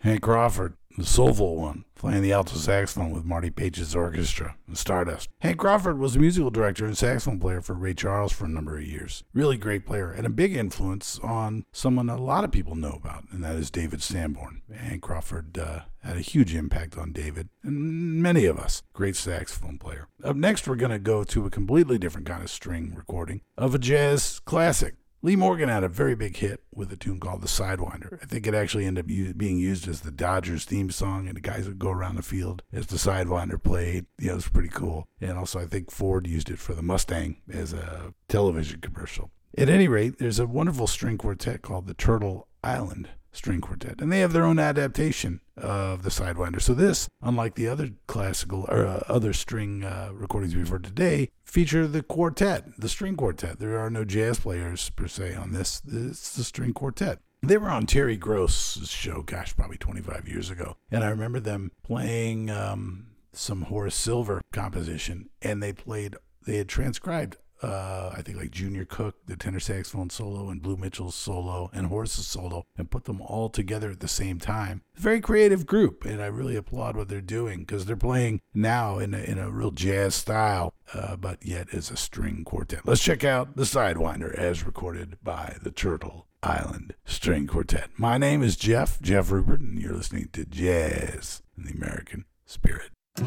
Hank Crawford, the soulful one, playing the alto saxophone with Marty Page's orchestra in Stardust. Hank Crawford was the musical director and saxophone player for Ray Charles for a number of years. Really great player and a big influence on someone a lot of people know about, and that is David Sanborn. Hank Crawford had a huge impact on David and many of us. Great saxophone player. Up next, we're going to go to a completely different kind of string recording of a jazz classic. Lee Morgan had a very big hit with a tune called The Sidewinder. I think it actually ended up being used as the Dodgers theme song, and the guys would go around the field as the Sidewinder played. It was pretty cool. And also, I think Ford used it for the Mustang as a television commercial. At any rate, there's a wonderful string quartet called the Turtle Island String Quartet, and they have their own adaptation of the Sidewinder. So this, unlike the other classical or other string recordings we've heard today, feature the quartet, the string quartet. There are no jazz players per se on this. It's the string quartet. They were on Terry Gross's show, probably 25 years ago, and I remember them playing some Horace Silver composition, and they had transcribed I think like Junior Cook, the tenor saxophone solo, and Blue Mitchell's solo, and Horace's solo, and put them all together at the same time. Very creative group, and I really applaud what they're doing, because they're playing now in a real jazz style, but yet as a string quartet. Let's check out the Sidewinder as recorded by the Turtle Island String Quartet. My name is Jeff Rupert, and you're listening to Jazz in the American Spirit.